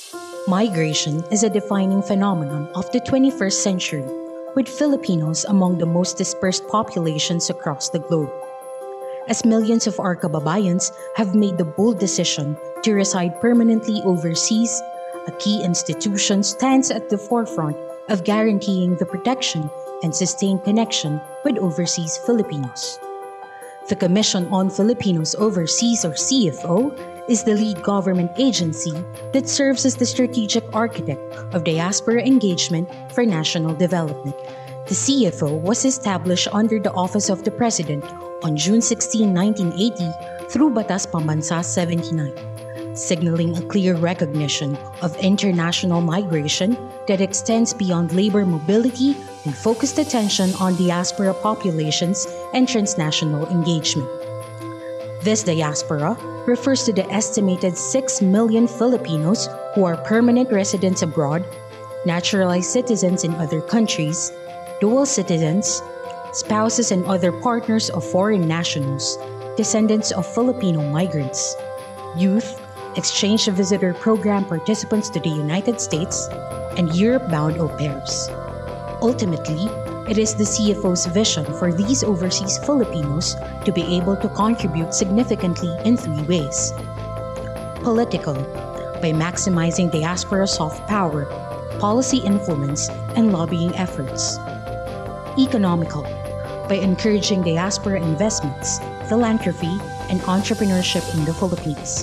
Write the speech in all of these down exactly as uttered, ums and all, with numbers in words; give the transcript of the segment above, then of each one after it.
Migration is a defining phenomenon of the twenty-first century, with Filipinos among the most dispersed populations across the globe. As millions of our kababayans have made the bold decision to reside permanently overseas, a key institution stands at the forefront of guaranteeing the protection and sustained connection with overseas Filipinos. The Commission on Filipinos Overseas, or C F O, is the lead government agency that serves as the strategic architect of diaspora engagement for national development. The C F O was established under the Office of the President on June sixteenth, nineteen eighty through Batas Pambansa seventy-nine, signaling a clear recognition of international migration that extends beyond labor mobility and focused attention on diaspora populations and transnational engagement. This diaspora refers to the estimated six million Filipinos who are permanent residents abroad, naturalized citizens in other countries, dual citizens, spouses and other partners of foreign nationals, descendants of Filipino migrants, youth, exchange visitor program participants to the United States, and Europe-bound au pairs. Ultimately, it is the C F O's vision for these overseas Filipinos to be able to contribute significantly in three ways. Political, by maximizing diaspora soft power, policy influence, and lobbying efforts. Economical, by encouraging diaspora investments, philanthropy, and entrepreneurship in the Philippines.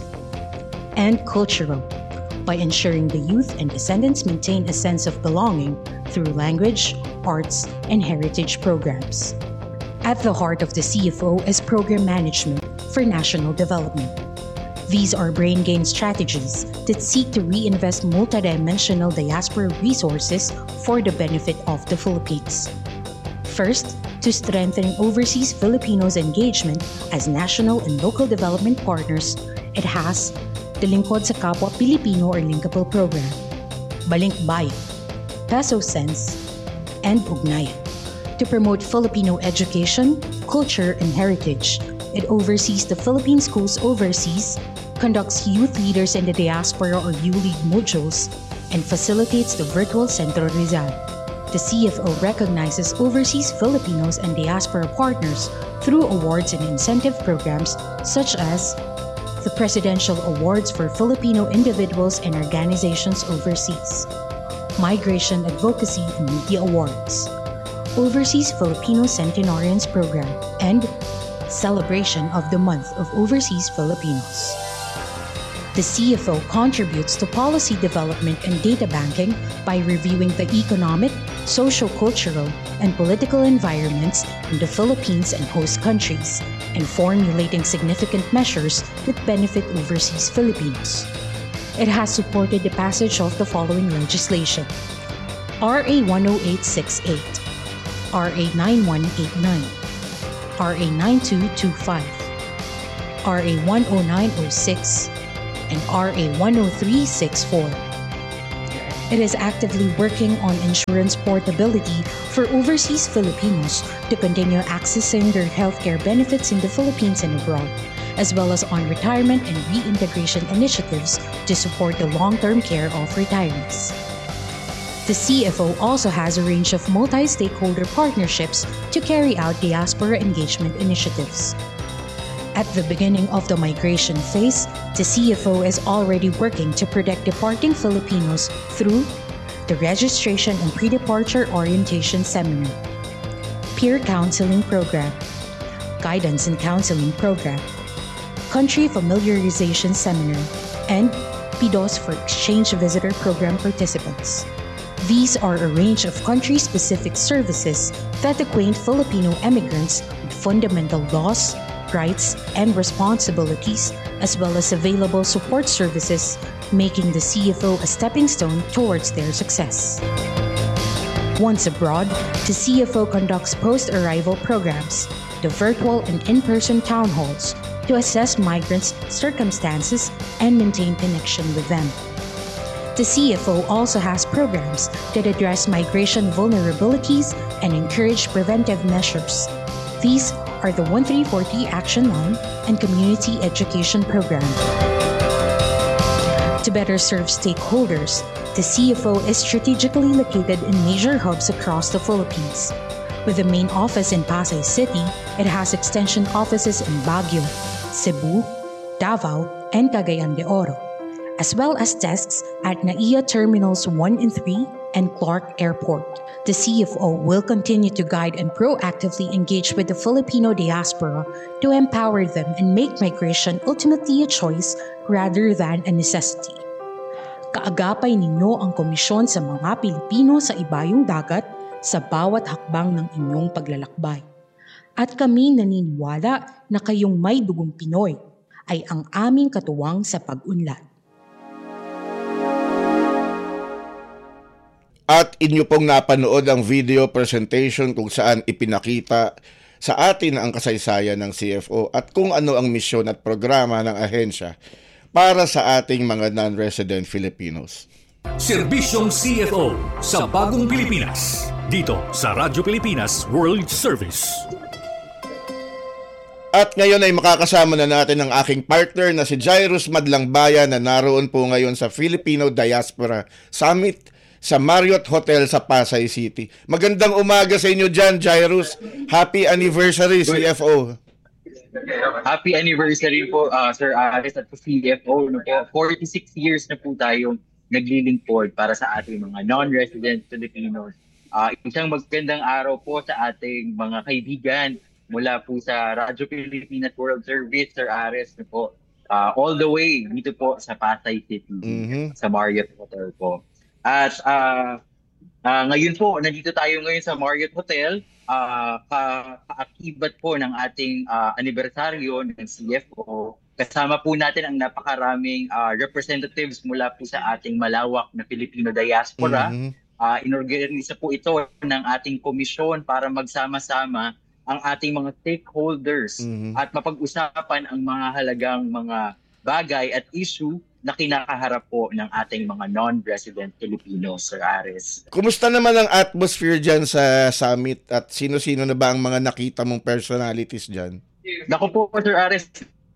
And cultural, by ensuring the youth and descendants maintain a sense of belonging through language, arts, and heritage programs. At the heart of the C F O is program management for national development. These are brain gain strategies that seek to reinvest multidimensional diaspora resources for the benefit of the Philippines. First, to strengthen overseas Filipinos' engagement as national and local development partners, it has the Lingkod sa Kapwa Pilipino or Linkable Program, Balink Bayan, Peso Sense, and Ugnayan. To promote Filipino education, culture, and heritage, it oversees the Philippine schools overseas, conducts youth leaders in the diaspora or U-League modules, and facilitates the virtual Centro Rizal. The C F O recognizes overseas Filipinos and diaspora partners through awards and incentive programs such as the Presidential Awards for Filipino Individuals and Organizations Overseas, Migration Advocacy and Media Awards, Overseas Filipino Centenarians Program, and Celebration of the Month of Overseas Filipinos. The C F O contributes to policy development and data banking by reviewing the economic, socio-cultural, and political environments in the Philippines and host countries, and formulating significant measures that benefit overseas Filipinos. It has supported the passage of the following legislation: R A one oh eight sixty-eight, R A nine one eighty-nine, R A nine two twenty-five, R A one oh nine oh six, and R A one oh three sixty-four. It is actively working on insurance portability for overseas Filipinos to continue accessing their healthcare benefits in the Philippines and abroad, as well as on retirement and reintegration initiatives to support the long-term care of retirees. The C F O also has a range of multi-stakeholder partnerships to carry out diaspora engagement initiatives. At the beginning of the migration phase, the C F O is already working to protect departing Filipinos through the Registration and Pre-Departure Orientation Seminar, Peer Counseling Program, Guidance and Counseling Program, Country Familiarization Seminar, and P D O S for Exchange Visitor Program participants. These are a range of country-specific services that acquaint Filipino emigrants with fundamental laws, rights, and responsibilities, as well as available support services, making the C F O a stepping stone towards their success. Once abroad, the C F O conducts post-arrival programs, the virtual and in-person town halls, to assess migrants' circumstances and maintain connection with them. The C F O also has programs that address migration vulnerabilities and encourage preventive measures. These are the thirteen forty Action Line and Community Education Program. To better serve stakeholders, the C F O is strategically located in major hubs across the Philippines. With the main office in Pasay City, it has extension offices in Baguio, Cebu, Davao, and Cagayan de Oro, as well as desks at N A I A Terminals one and three and Clark Airport. The C F O will continue to guide and proactively engage with the Filipino diaspora to empower them and make migration ultimately a choice rather than a necessity. Kaagapay ninyo ang komisyon sa mga Pilipino sa ibayong dagat sa bawat hakbang ng inyong paglalakbay. At kami naniniwala na kayong may dugong Pinoy ay ang aming katuwang sa pag-unlad. At inyo pong napanood ang video presentation kung saan ipinakita sa atin ang kasaysayan ng C F O at kung ano ang misyon at programa ng ahensya para sa ating mga non-resident Filipinos. Serbisyong C F O sa Bagong Pilipinas, dito sa Radyo Pilipinas World Service. At ngayon ay makakasama na natin ang aking partner na si Jairus Madlangbayan na naroon po ngayon sa Filipino Diaspora Summit sa Marriott Hotel sa Pasay City. Magandang umaga sa inyo dyan, Jairus. Happy anniversary, C F O. Happy anniversary po, uh, Sir Aris at C F O. No po, forty-six years na po tayong naglilingkod para sa ating mga non-resident Filipinos. Uh, isang magandang araw po sa ating mga kaibigan mula po sa Radyo Pilipinas World Service, Sir Aris. No po, uh, all the way dito po sa Pasay City, mm-hmm. sa Marriott Hotel po. At uh, uh, ngayon po, nandito tayo ngayon sa Marriott Hotel, uh, ka- kaakibat po ng ating uh, anibersaryo ng C F O. Kasama po natin ang napakaraming uh, representatives mula po sa ating malawak na Filipino diaspora. Mm-hmm. Uh, inorganisa po ito ng ating komisyon para magsama-sama ang ating mga stakeholders mm-hmm. at mapag-usapan ang mga halagang mga bagay at issue na kinakaharap po ng ating mga non-resident Filipinos, Sir Aris. Kumusta naman ang atmosphere dyan sa summit at sino-sino na ba ang mga nakita mong personalities dyan? Naku po, Sir Aris,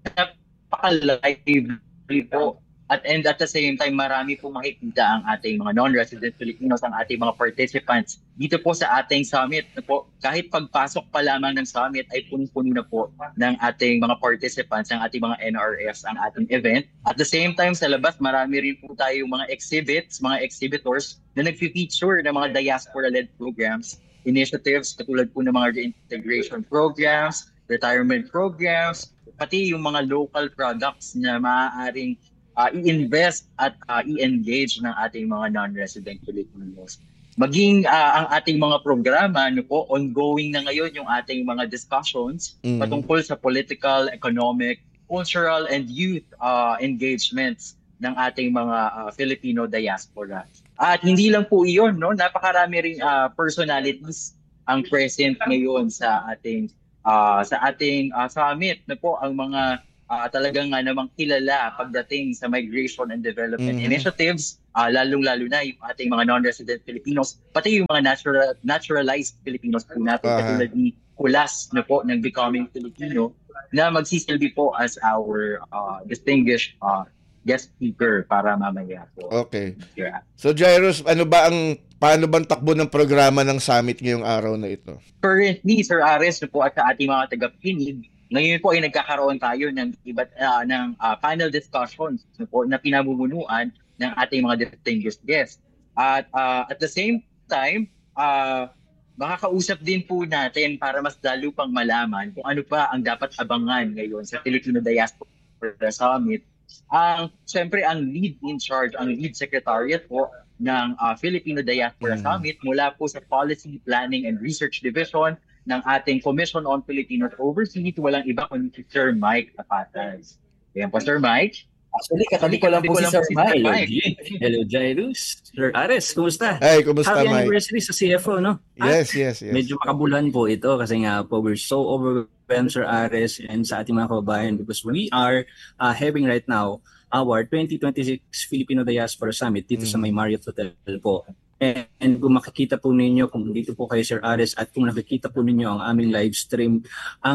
napaka-lively po. At and at the same time, marami po makikita ang ating mga non-resident Filipinos, ang ating mga participants dito po sa ating summit. Po, kahit pagpasok pa lamang ng summit ay puno-puno na po ng ating mga participants, ang ating mga N R Fs, ang ating event. At the same time, sa labas, marami rin po tayong mga exhibits, mga exhibitors na nag-feature ng mga diaspora-led programs, initiatives, katulad po ng mga reintegration programs, retirement programs, pati yung mga local products na maaaring Uh, i-invest at uh, i-engage ng ating mga non-resident Filipinos. Maging uh, ang ating mga programa, ano po, ongoing na ngayon yung ating mga discussions mm-hmm. patungkol sa political, economic, cultural, and youth uh, engagements ng ating mga uh, Filipino diaspora. At hindi lang po iyon, no? Napakarami ring uh, personalities ang present ngayon sa ating uh, sa ating uh, summit. Na po ang mga Uh, talagang nga namang kilala pagdating sa migration and development mm-hmm. initiatives, uh, lalong-lalo na yung ating mga non-resident Filipinos, pati yung mga natural, naturalized Filipinos po natin, uh-huh. katulad ni Kulas na po ng Becoming Filipino, na magsisilbi po as our uh, distinguished uh, guest speaker para mamaya po. Okay. Yeah. So Jairus, ano ba ang paano bang takbo ng programa ng summit ngayong araw na ito? Currently, Sir Ares, po at sa ating mga tagapakinig, ngayon po ay nagkakaroon tayo ng iba't uh, ng uh, panel discussions no po, na pinamumunuan ng ating mga distinguished guests. At uh, at the same time, uh, makakausap din po natin para mas lalo pang malaman kung ano pa ang dapat abangan ngayon sa Filipino Diaspora Summit. Ang siyempre ang lead in charge, ang lead secretariat po ng uh, Filipino Diaspora mm. Summit mula po sa Policy Planning and Research Division ng ating Commission on Filipinos Overseas, walang iba kundi si Sir Mike Tapatas. Ayan po, Sir Mike. Actually, katabi ko lang po si Sir Mike. Hello, Jairus. Sir Ares, kumusta? Hey, kumusta, Happy Mike? Happy anniversary sa C F O, no? Yes, yes, yes. Medyo makabulan po ito kasi nga po, we're so overwhelmed, Sir Ares, and sa ating mga kababayan because we are uh, having right now our twenty twenty-six Filipino Diaspora Summit dito mm. sa may Marriott Hotel po. And, and kung makikita po ninyo, kung dito po kayo Sir Ares at kung nakikita po ninyo ang aming live stream, ang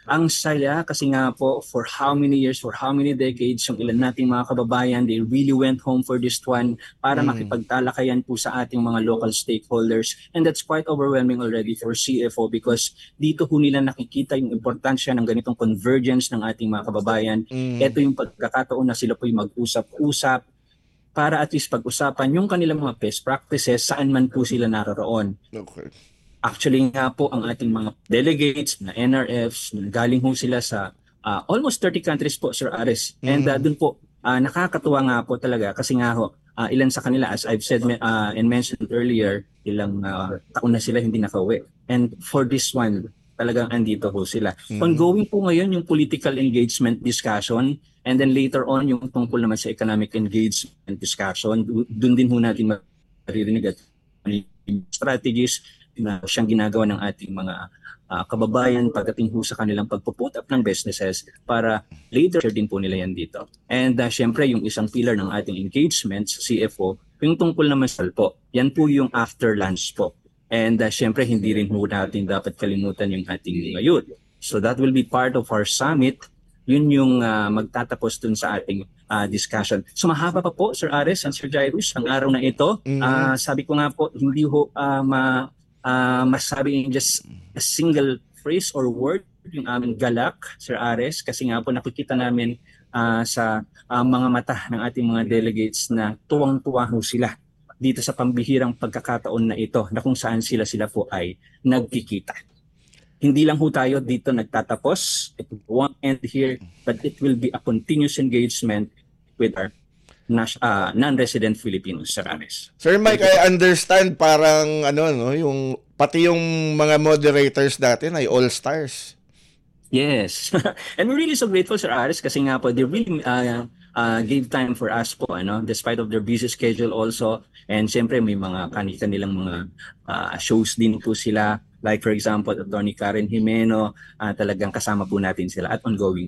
Ang saya kasi nga po for how many years, for how many decades, yung ilan nating mga kababayan, they really went home for this one para Mm. makipagtalakayan po sa ating mga local stakeholders. And that's quite overwhelming already for C F O because dito po nila nakikita yung importansya ng ganitong convergence ng ating mga kababayan. Mm. Ito yung pagkakataon na sila po yung mag-usap-usap para at least pag-usapan yung kanilang mga best practices saan man po sila naroroon. Okay. Actually nga po ang ating mga delegates na N R Fs, galing ho sila sa uh, almost thirty countries po, Sir Aris. And uh, Mm. dun po, uh, nakakatuwa nga po talaga kasi nga ho, uh, ilan sa kanila, as I've said uh, and mentioned earlier, ilang uh, taon na sila hindi nakauwi. And for this one, talagang andito ho sila. Mm. Ongoing po ngayon yung political engagement discussion and then later on yung tungkol naman sa economic engagement discussion. Doon din ho natin maririnig at strategies na siyang ginagawa ng ating mga uh, kababayan pagdating ho sa kanilang pagpuput up ng businesses para later share din po nila yan dito. And uh, syempre yung isang pillar ng ating engagement sa C F O, yung tungkol naman sa po, yan po yung after lunch po. And uh, syempre hindi rin ho natin dapat kalimutan yung ating mga youth. So that will be part of our summit. Yun yung uh, magtatapos dun sa ating uh, discussion. So mahaba pa po, Sir Ares and Sir Jairus, ang araw na ito. Mm. Uh, sabi ko nga po, hindi ho uh, ma Uh, masabi in just a single phrase or word yung aming galak, Sir Ares, kasi nga po nakikita namin uh, sa uh, mga mata ng ating mga delegates na tuwang-tuwa ho sila dito sa pambihirang pagkakataon na ito na kung saan sila-sila po ay nagkikita. Hindi lang ho tayo dito nagtatapos, it won't end here, but it will be a continuous engagement with our Nas, uh, non-resident Filipinos, Sir Ares. Sir Mike, I understand parang ano no, yung pati yung mga moderators natin ay all-stars. Yes. And we're really so grateful, Sir Ares, kasi nga po, they really uh, uh, gave time for us po, ano, despite of their busy schedule also. And siyempre, may mga kanilang mga uh, shows din po sila. Like for example, Attorney Karen Jimeno, uh, talagang kasama po natin sila at ongoing.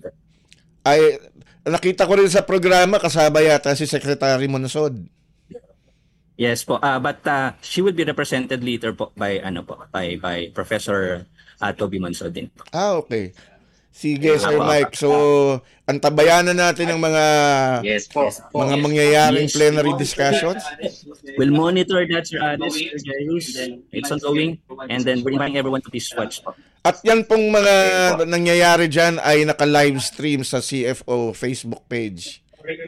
Ay, nakita ko rin sa programa, kasama yata si Secretary Monsod. Yes po, uh, but uh, she will be represented later po by ano po by by Professor uh, Toby Monsod din. Ah, okay. Sige, Sir Mike. So, antabayanan natin ang mga Yes po. mga mangyayaring Yes. plenary discussions. We'll monitor that, Sir Aris, Sir Jairus. It's ongoing, and then we're inviting everyone to please watch po. At yan pong mga nangyayari dyan ay naka-live stream sa C F O Facebook page.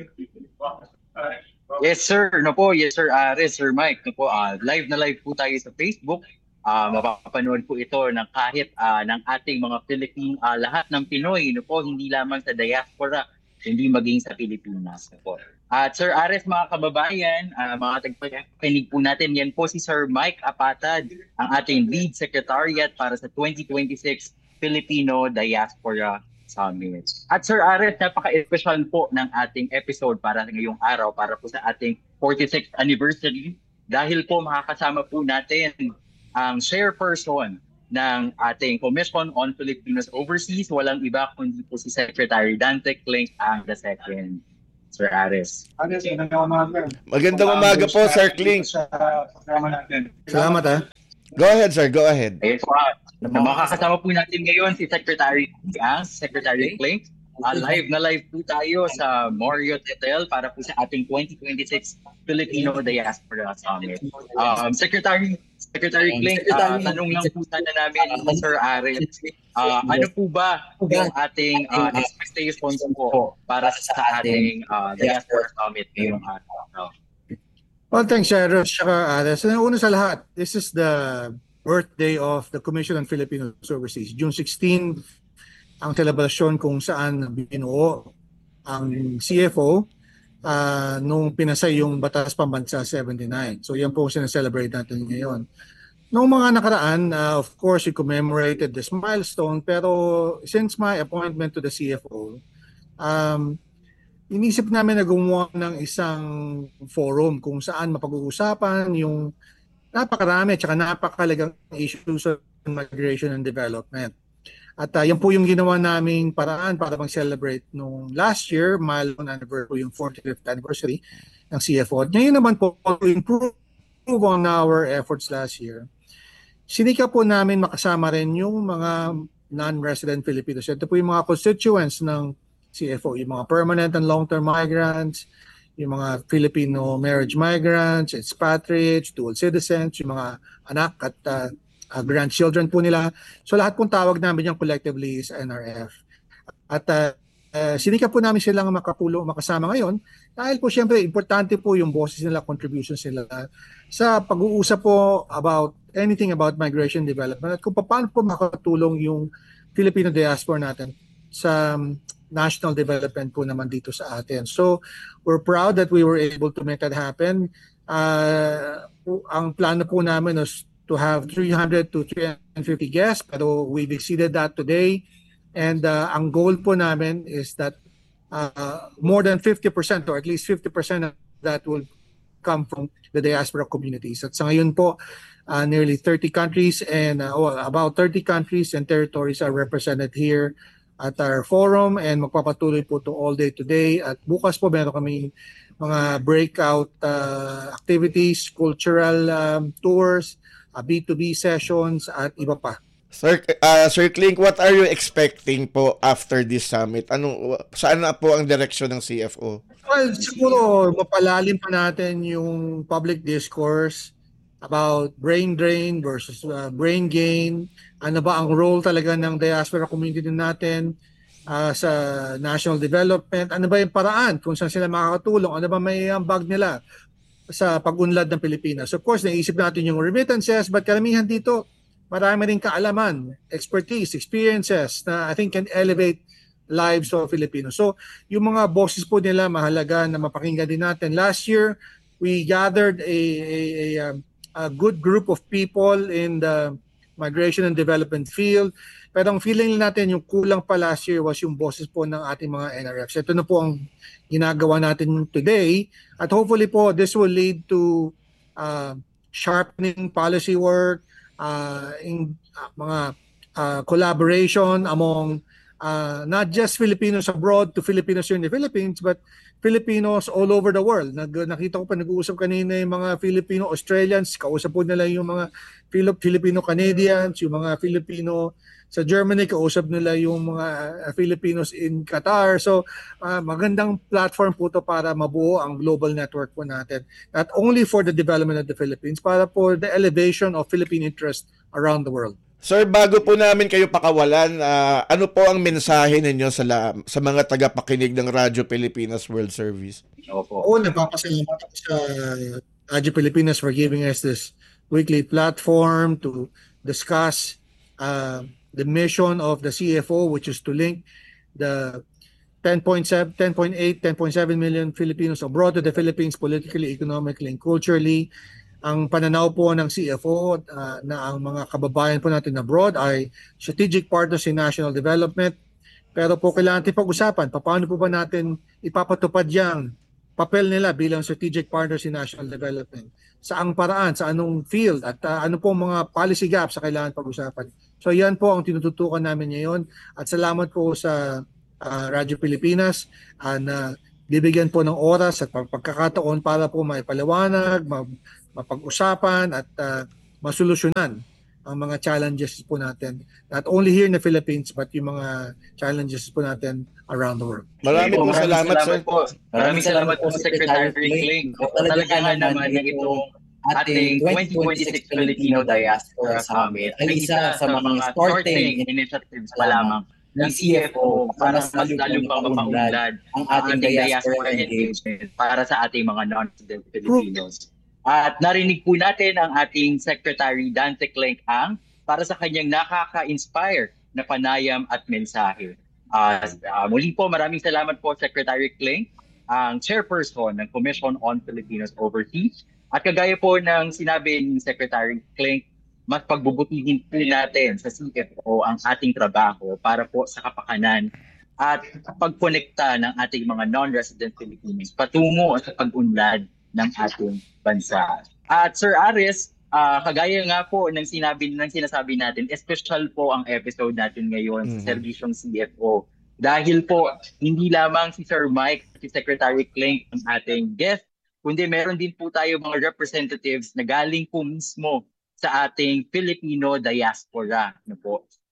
Yes sir, no po, yes sir, Ares, Sir Mike, no po, ah, live na live po tayo sa Facebook. Ah, mapapanood po ito ng kahit ah, ng ating mga Philippine, ah, lahat ng Pinoy, no po, hindi lamang sa diaspora, hindi maging sa Pilipinas, no po. At Sir Ares, mga kababayan, uh, mga tagpakinig po natin, yan po si Sir Mike Apatad, ang ating lead secretariat para sa twenty twenty-six Filipino Diaspora Summit. At Sir Ares, napaka-espesyal po ng ating episode para ngayong araw, para po sa ating forty-sixth anniversary, dahil po makakasama po natin ang chairperson ng ating Commission on Filipinos Overseas, walang iba kundi po si Secretary Dante Clink ang the second. Sir Ares. Ares, magandang umaga. Magandang umaga po, Sir Clink. Sa programa natin. Salamat ha. Go ahead, sir. Go ahead. Ayun po. ah. Makakasama po natin ngayon si Secretary ah, Secretary Clink. Uh, live na live po tayo sa Marriott Hotel para po sa ating twenty twenty-six Filipino Diaspora Summit. Um, Secretary Secretary Clink, uh, tanong lang po sana namin, Sir Ares, uh, ano po ba yung ating uh, expectations po para sa ating uh, Diaspora Summit ngayong araw? Well, thanks, Jairus. Tsaka, Ares. Una sa lahat, this is the birthday of the Commission on Filipinos Overseas. June sixteenth, ang selebrasyon kung saan binuo ang C F O uh, nung pinasay yung Batas Pambansa seventy-nine. So yan po sinaselebrate natin ngayon. Noong mga nakaraan, uh, of course, we commemorated this milestone, pero since my appointment to the C F O, um, inisip namin na gumawa ng isang forum kung saan mapag-uusapan yung napakarami at saka napakalagang issues of migration and development. At uh, yan po yung ginawa naming paraan para mag-celebrate nung last year, milestone anniversary, yung forty-fifth anniversary ng C F O. At ngayon naman po, to improve on our efforts last year, sinika po namin makasama rin yung mga non-resident Filipinos. Ito po yung mga constituents ng C F O, yung mga permanent and long-term migrants, yung mga Filipino marriage migrants, expatriates, dual citizens, yung mga anak at uh, uh, grandchildren po nila. So lahat pong tawag namin yung collectively is N R F. At uh, uh, sinikap po namin silang makapulong, makasama ngayon dahil po siyempre importante po yung boses nila, contributions nila sa pag-uusap po about anything about migration development at kung paano po makatulong yung Filipino diaspora natin sa um, national development po naman dito sa atin. So we're proud that we were able to make that happen. Uh, ang plano po namin is to have three hundred to three hundred fifty guests, pero we've exceeded that today. And uh, ang goal po namin is that uh, more than fifty percent or at least fifty percent of that will come from the diaspora communities. At sa ngayon po, uh, nearly thirty countries and uh, oh, about thirty countries and territories are represented here at our forum and magpapatuloy po to all day today. At bukas po meron kami mga breakout uh, activities, cultural um, tours, uh, B two B sessions at iba pa. Sir, uh, Sir Clink, what are you expecting po after this summit? Ano, saan na po ang direksyon ng C F O? Well, siguro mapalalim pa natin yung public discourse about brain drain versus uh, brain gain. Ano ba ang role talaga ng diaspora community natin uh, sa national development? Ano ba yung paraan kung saan sila makakatulong? Ano ba may ambag nila sa pag-unlad ng Pilipinas? Of course, naisip natin yung remittances, but karamihan dito, marami rin kaalaman, expertise, experiences na I think can elevate lives of Filipinos. So, yung mga bosses po nila mahalaga na mapakinggan din natin. Last year, we gathered a, a, a, a good group of people in the migration and development field. Pero ang feeling natin, yung kulang pa last year was yung bosses po ng ating mga N R Fs. Ito na po ang ginagawa natin today. At hopefully po, this will lead to uh, sharpening policy work, Uh, in uh, mga uh, collaboration among uh, not just Filipinos abroad to Filipinos here in the Philippines, but Filipinos all over the world. Nag, nakita ko pa nag-uusap kanina yung mga Filipino-Australians, kausap po nila yung mga Filipino-Canadians, yung mga Filipino sa Germany, kausap nila yung mga uh, Filipinos in Qatar. So uh, magandang platform po to para mabuo ang global network po natin. Not only for the development of the Philippines, para for the elevation of Philippine interest around the world. Sir, bago po namin kayo pakawalan, uh, ano po ang mensahe ninyo sa, la- sa mga tagapakinig ng Radyo Pilipinas World Service? Opo. Oo, nagpapasalamat ako sa Radyo Pilipinas for giving us this weekly platform to discuss uh, the mission of the C F O, which is to link the ten point seven, ten point eight, ten point seven million Filipinos abroad to the Philippines politically, economically, and culturally. Ang pananaw po ng C F O uh, na ang mga kababayan po natin abroad ay strategic partners in national development. Pero po kailangan natin pag-usapan, paano po ba natin ipapatupad yang papel nila bilang strategic partners in national development? Saang paraan, sa anong field, at uh, ano po mga policy gaps sa kailangan pag-usapan. So yan po ang tinututukan namin ngayon. At salamat po sa uh, Radyo Pilipinas uh, na bibigyan po ng oras at pagkakataon para po maipaliwanag, ma- mapag-usapan at uh, masolusyonan ang mga challenges po natin. Not only here in the Philippines, but yung mga challenges po natin around the world. Marami po salamat, sir. Po. Maraming salamat po, Secretary Clink. Talaga nga naman na itong ating twenty twenty-six Filipino Diaspora Summit ay isa sa mga starting initiatives pa lamang ng C F O para sa mas lalong pang mapaunlad ang ating diaspora engagement para sa ating mga non-resident Filipinos. At narinig po natin ang ating Secretary Dante Clink ang para sa kanyang nakaka-inspire na panayam at mensahe. Uh, uh, muli po, maraming salamat po Secretary Clink, ang chairperson ng Commission on Filipinos Overseas. At kagaya po ng sinabi ni Secretary Clink, mas pagbubutihin po natin sa C F O ang ating trabaho para po sa kapakanan at pagkonekta ng ating mga non-resident Filipinos patungo sa pag-unlad ng ating bansa. At Sir Aris, uh, kagaya nga po ng sinabi ng sinasabi natin, special po ang episode natin ngayon mm-hmm. sa serbisyong C F O. Dahil po, hindi lamang si Sir Mike, si Secretary Clink ang ating guest, kundi meron din po tayo mga representatives na galing po mismo sa ating Filipino diaspora. Ano po.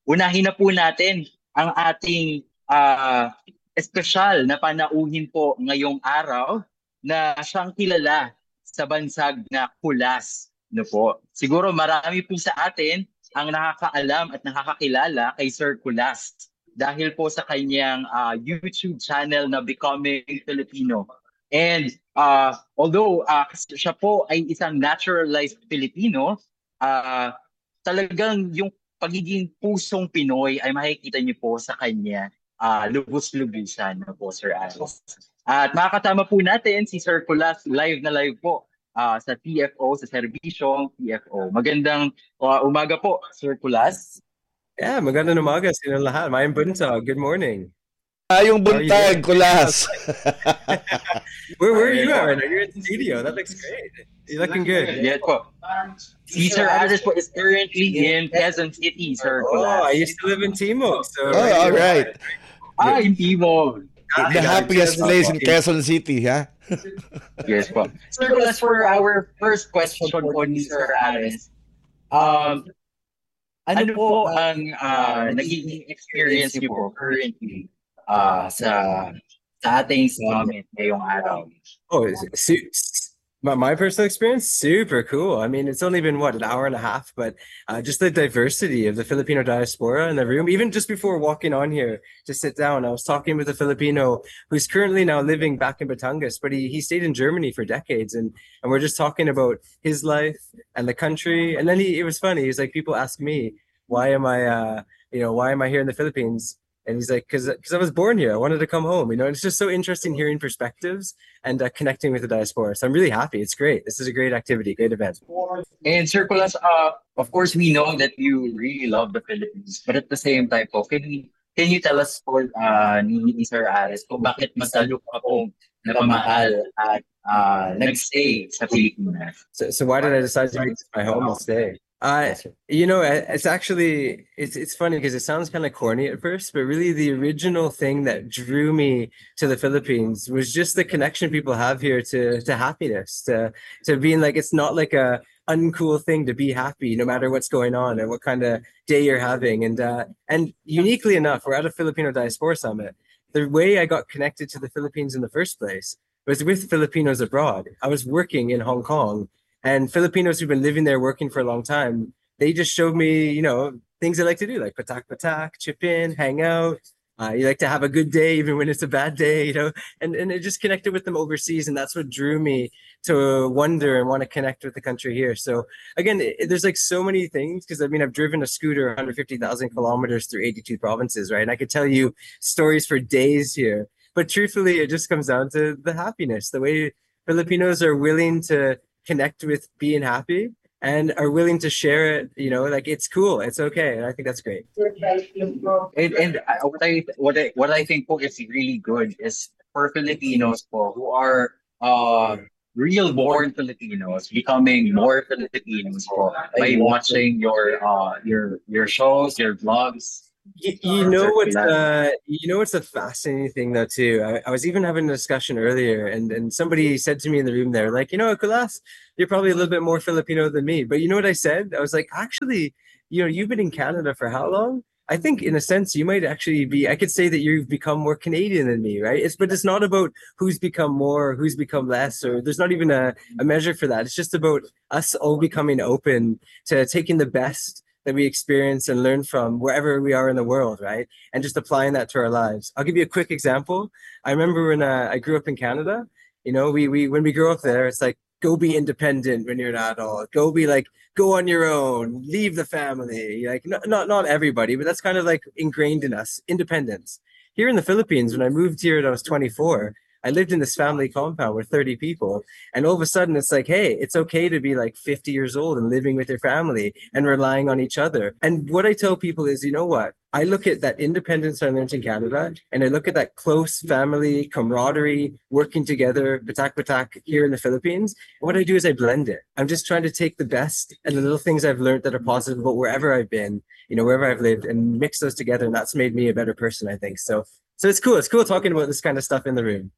unahin na po natin ang ating ah, espesyal na panauhin po ngayong araw na siyang kilala sa bansag na Kulas. No po. Siguro marami po sa atin ang nakakaalam at nakakakilala kay Sir Kulas dahil po sa kanyang ah, YouTube channel na Becoming Filipino. And uh, although uh, siya po ay isang naturalized Filipino, uh, talagang yung pagiging pusong Pinoy ay makikita niyo po sa kanya uh, lubos-lubusan na po, Sir Alex. At makakatama po natin si Sir Kulas live na live po uh, sa T F O, sa serbisyong T F O. Magandang uh, umaga po, Sir Kulas. Yeah, magandang umaga sa inyong lahat. Mayang buntag. Good morning. Ah, yung buntag, Kulas. where, where are you at right now? You're in the studio. That looks great. You're looking good. Yes po. Si Sir Alex po is currently in Quezon City, Sir Oh, Kulas. I used to live in Timog. So Oh, all right. Ah, in Timog. The happiest place in Quezon City, ha? Yes po. Sir Kulas, for our first question po ni Sir Alex, um, ano po ang uh, nagiging experience niyo po currently uh, sa sa ating summit ngayong araw? Oh, su- my, my personal experience, super cool. I mean, it's only been, what, an hour and a half, but uh, just the diversity of the Filipino diaspora in the room. Even just before walking on here to sit down, I was talking with a Filipino who's currently now living back in Batangas, but he, he stayed in Germany for decades. And, and we're just talking about his life and the country. And then he, it was funny. He's like, people ask me, why am I, uh, you know, why am I here in the Philippines? And he's like, because because I was born here. I wanted to come home. You know, and it's just so interesting hearing perspectives and uh, connecting with the diaspora. So I'm really happy. It's great. This is a great activity, great event. And Sir Kulas, uh, of course, we know that you really love the Philippines, but at the same time po, can you, can you tell us po uh, ni, ni Sir Ares kung bakit masalo ka po napamahal at uh, nagstay sa Pilipinas? So, so why did I decide to make this my home and stay? Uh, you know, it's actually, it's it's funny because it sounds kind of corny at first, but really the original thing that drew me to the Philippines was just the connection people have here to to happiness, to to being like, it's not like a uncool thing to be happy no matter what's going on and what kind of day you're having. And uh, and uniquely enough, we're at a Filipino Diaspora Summit. The way I got connected to the Philippines in the first place was with Filipinos abroad. I was working in Hong Kong. And Filipinos who've been living there working for a long time, they just showed me, you know, things they like to do, like patak patak, chip in, hang out. Uh, you like to have a good day even when it's a bad day, you know, and, and it just connected with them overseas. And that's what drew me to wonder and want to connect with the country here. So again, it, there's like so many things because I mean, I've driven a scooter one hundred fifty thousand kilometers through eighty-two provinces, right? And I could tell you stories for days here. But truthfully, it just comes down to the happiness, the way Filipinos are willing to connect with being happy and are willing to share it, you know, like it's cool, it's okay, and I think that's great. And, and I- what I what I what I think po is really good is for Filipinos po who are uh real born Filipinos becoming more Filipinos po by watching your uh your your shows, your vlogs. You, you know what's uh you know what's a fascinating thing though too. I, I was even having a discussion earlier, and and somebody said to me in the room there, like, you know, Kulas, you're probably a little bit more Filipino than me. But you know what I said? I was like, actually, you know, you've been in Canada for how long? I think in a sense you might actually be, I could say that you've become more Canadian than me, right? It's but it's not about who's become more, who's become less, or there's not even a, a measure for that. It's just about us all becoming open to taking the best that we experience and learn from wherever we are in the world, right? And just applying that to our lives. I'll give you a quick example. I remember when uh, I grew up in Canada, you know, we, we when we grow up there, it's like, go be independent when you're an adult. Go be like, go on your own, leave the family. Like, not, not, not everybody, but that's kind of like ingrained in us, independence. Here in the Philippines, when I moved here and I was twenty-four, I lived in this family compound with thirty people. And all of a sudden it's like, hey, it's okay to be like fifty years old and living with your family and relying on each other. And what I tell people is, you know what? I look at that independence I learned in Canada, and I look at that close family camaraderie, working together, batak batak here in the Philippines. And what I do is I blend it. I'm just trying to take the best and the little things I've learned that are positive about wherever I've been, you know, wherever I've lived, and mix those together. And that's made me a better person, I think. So, so it's cool. It's cool talking about this kind of stuff in the room.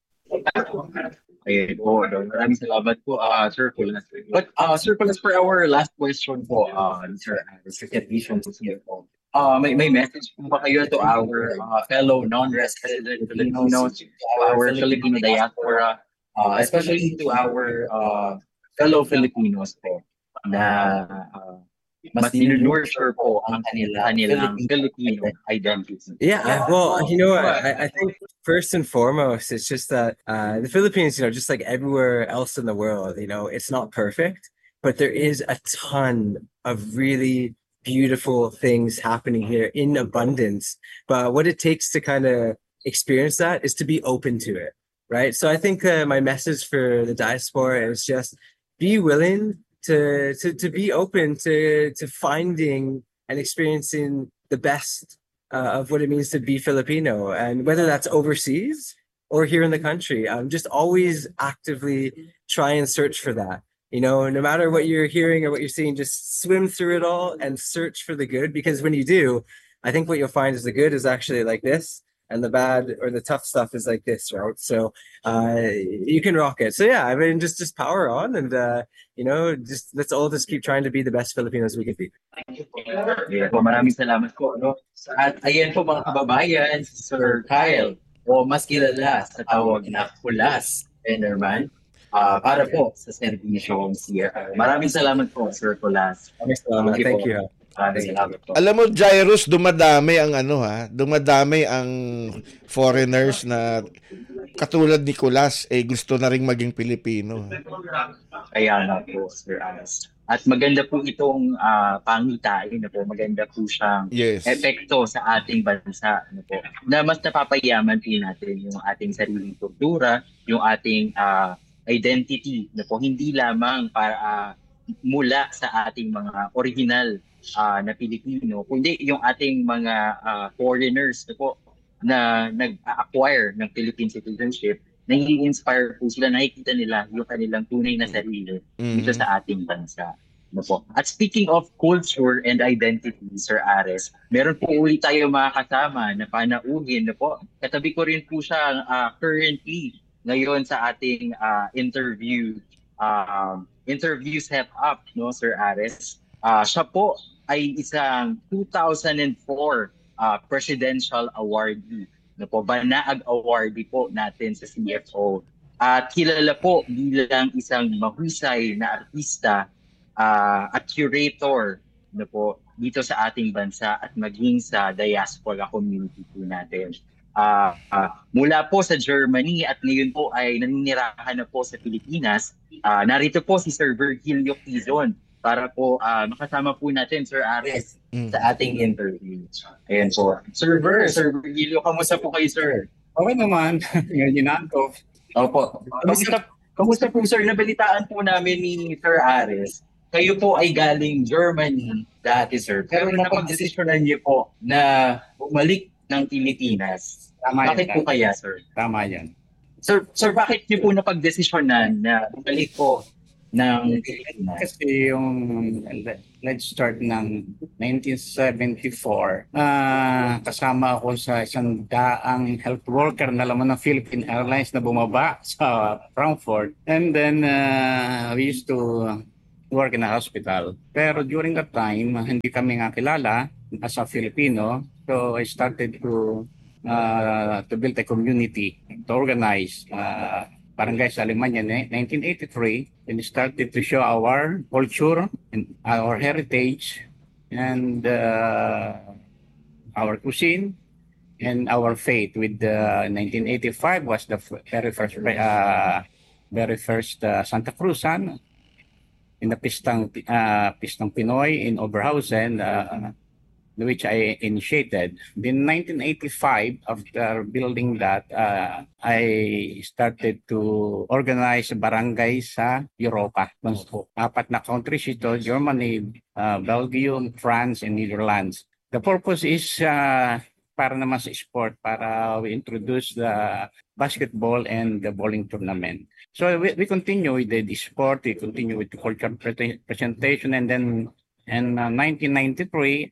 Ayun po, no? Maraming salamat po, uh, Sir Kulas. But uh, Sir Kulas, for our last question po, uh, Sir Aris, recognition to C F O. Uh, may, may message po ba kayo to our uh, fellow non-resident Filipinos, to our Filipino diaspora, uh, especially to our uh, fellow Filipinos po na uh, mas nurture po ang kanilang Filipino identity? Yeah, I- well, you know, what, I, I think first and foremost, it's just that uh, the Philippines, you know, just like everywhere else in the world, you know, it's not perfect, but there is a ton of really beautiful things happening here in abundance. But what it takes to kind of experience that is to be open to it, right? So I think uh, my message for the diaspora is just be willing to to to be open to to finding and experiencing the best uh, of what it means to be Filipino, and whether that's overseas or here in the country. Um, just always actively try and search for that. You know, no matter what you're hearing or what you're seeing, just swim through it all and search for the good. Because when you do, I think what you'll find is the good is actually like this, and the bad or the tough stuff is like this, right? So uh, you can rock it. So yeah, I mean, just just power on, and uh, you know, just let's all just keep trying to be the best Filipinos we can be. Yeah, po, maraming salamat po. No? At ayan po mga kababayan, si Sir Kyle, o mas kilala sa tawag na Kulas Enderman, uh, para po sa serbisyong C F R. Maraming salamat po, Sir Kulas. Salamat. Thank you. Maraming salamat po. Alam mo, Jairus, dumadami ang ano ha, dumadami ang foreigners na katulad ni Kulas, eh gusto na ring maging Pilipino. Kaya na po, Sir Anas. At maganda po itong uh, pangitain na po, maganda po siyang Yes. epekto sa ating bansa na po, na mas napapayaman po natin yung ating sariling kultura, yung ating uh, identity na po, hindi lamang para uh, mula sa ating mga original uh, na Pilipino, kundi yung ating mga uh, foreigners na po na nag-acquire ng Philippine citizenship, nai-inspire po sila, nakikita nila yung kanilang tunay na sarili dito sa ating bansa. Ano po? At speaking of culture and identity, Sir Ares, meron po ulit tayo mga kasama na panauhin. Ano po? Katabi ko rin po siya uh, currently ngayon sa ating uh, interview uh, interview setup, no, Sir Ares. Uh, siya po ay isang two thousand four uh, presidential awardee. No po, Banaag Awardee po natin sa C F O. At kilala po bilang isang mahusay na artista uh, at curator no po, dito sa ating bansa at maging sa diaspora community po natin. Uh, uh, mula po sa Germany at ngayon po ay naninirahan na po sa Pilipinas. Uh, narito po si Sir Virgilio Quizon para po uh, makasama po natin, Sir Ares, mm. sa ating interview. Ayan po. Sir Ver, Sir Virgilio, kamusta po kayo, sir? Okay naman. Ngayon ko. Opo. Kamusta, kamusta po, sir? Nabalitaan po namin ni Sir Ares. Kayo po ay galing Germany dati, sir. Pero napag-desisyonan niyo po na bumalik ng Pilipinas. Tama bakit yan, po kaya, sir? Tama yan. Sir, sir, bakit niyo po napag-desisyonan na bumalik po ng Pilipinas? Kasi yung, let's start ng nineteen seventy-four, uh, kasama ako sa isang daang health worker na laman ng Philippine Airlines na bumaba sa Frankfurt. And then, uh, we used to work in a hospital. Pero during that time, hindi kami nga kilala as a Filipino. So I started to uh, to build a community, to organize uh, barangay sa Alemanya. nineteen eighty-three, we started to show our culture and our heritage and uh, our cuisine and our faith. With uh, nineteen eighty-five was the very first uh, very first uh, Santa Cruzan in the Pistang uh, Pistang Pinoy in Oberhausen, uh, which I initiated. In nineteen eighty-five, after building that, uh, I started to organize barangay sa Europa. Apat na countries ito, Germany, uh, Belgium, France, and Netherlands. The purpose is uh, para naman sa sport, para we introduce the basketball and the bowling tournament. So we, we continue with the, the sport, we continue with the cultural pre- presentation, and then in uh, nineteen ninety-three,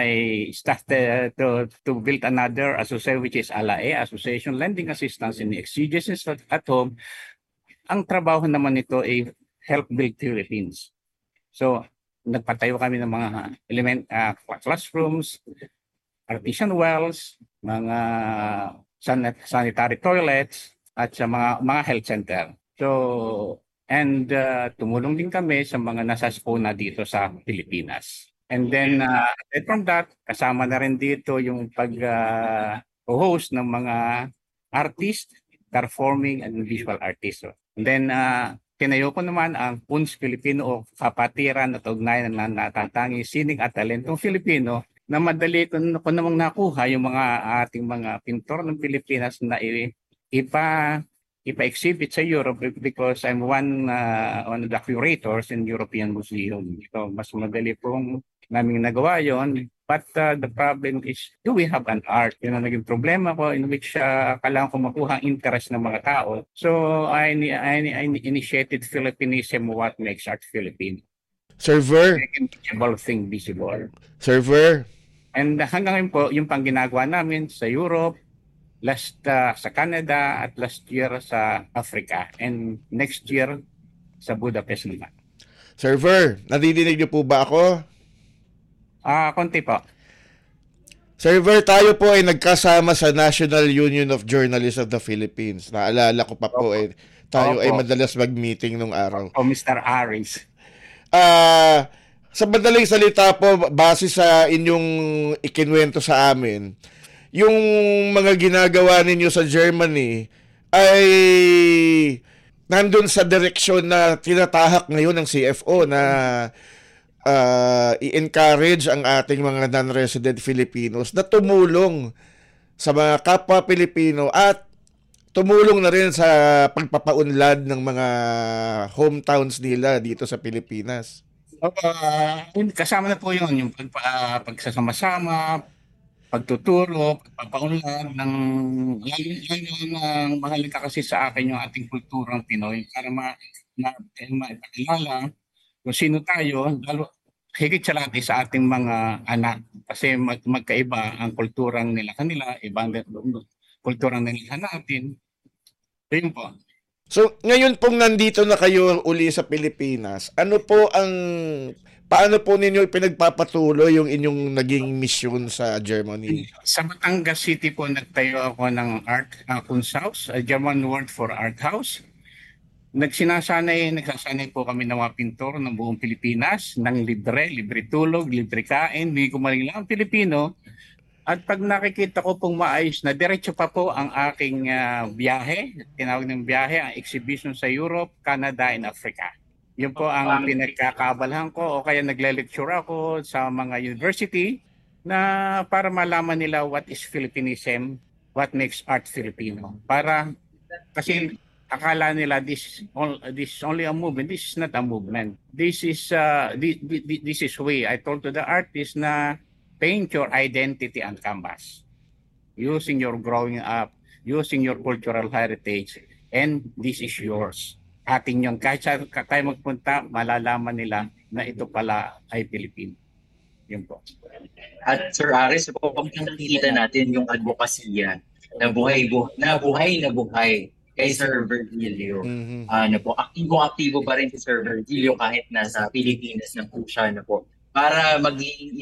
I started to, to build another association, which is A L A E, Association Lending Assistance in Exegesis at Home. Ang trabaho naman nito ay help build Philippines. So nagpatayo kami ng mga element uh, classrooms, artisan wells, mga sanit- sanitary toilets, at sa mga mga health center. So, and uh, tumulong din kami sa mga nasaspona dito sa Pilipinas. And then, uh, aside from that, kasama na rin dito yung pag-host uh, ng mga artist, performing and visual artist. And then, uh, tinayo ko naman ang P U N S Filipino o Kapatiran at Ugnayan ng Natatanging Sining at Talentong Filipino na madali ko, ko namang nakuha yung mga ating mga pintor ng Pilipinas na i- ipa ipa-exhibit sa Europe because I'm one uh, one of the curators in European Museum. So mas madali pong namin nagawa yon. But uh, the problem is, do we have an art? Yun ang naging problema ko in which uh, kailangan ko makuha ang interest ng mga tao. So I, I, I initiated Philippinism, what makes art Philippine. Server. Invisible thing visible. Server. And hanggang ngayon po, yung pang ginagawa namin sa Europe, last uh, sa Canada, at last year sa Africa, and next year sa Budapest naman. Server, nadidinig niyo po ba ako? Ah, uh, konti po. Server, tayo po ay nagkasama sa National Union of Journalists of the Philippines. Naalala ko pa po eh, tayo Opo. ay madalas mag-meeting nung araw. O Mister Aris. Ah, uh, sa madaling salita po, base sa inyong ikinwento sa amin, yung mga ginagawa ninyo sa Germany ay nandun sa direksyon na tinatahak ngayon ng C F O na uh, i-encourage ang ating mga non-resident Filipinos na tumulong sa mga kapwa Pilipino at tumulong na rin sa pagpapaunlad ng mga hometowns nila dito sa Pilipinas. Uh, kasama na po yun, yung pag, uh, pagsasama-sama, pagtuturo, pagpapaunlad ng ng mahalaga kasi sa akin yung ating kulturang Pinoy para ma, ma, maipakilala kung sino tayo, lalo higit sa lahat sa ating mga anak kasi mag, magkaiba ang kulturang nila kanila, ibang kulturang nila natin. So yun po. So, ngayon pong nandito na kayo uli sa Pilipinas, ano po ang, paano po ninyo pinagpapatuloy yung inyong naging misyon sa Germany? Sa Batangas City po nagtayo ako ng Art uh, Kunsthaus, a German word for art house. Nagsinasanay, nagsasanay po kami ng mga pintor ng buong Pilipinas, ng libre, libre tulog, libre kain, hindi ko lang Pilipino. At pag nakikita ko pong maayos na, diretso pa po ang aking uh, biyahe, tinawag ng biyahe, ang exhibition sa Europe, Canada, and Africa. Yun po ang pinagkakabalahan ko o kaya nagle-lecture ako sa mga university na para malaman nila what is Philippinism, what makes art Filipino. Para, kasi akala nila this, this is only a movement, this is not a movement. This is, uh, this, this is way. I told to the artist na paint your identity on canvas using your growing up, using your cultural heritage, and this is yours. Ating yung kahit sa tayo magpunta, malalaman nila na ito pala ay Pilipino. Yun po. At Sir Aris, po nakikita natin yung advokasya na buhay, bu- na buhay na buhay kay Sir Virgilio. Mm-hmm. Ano po, aktibo-aktibo pa rin si Sir Virgilio kahit nasa Pilipinas na po siya na po. Para maging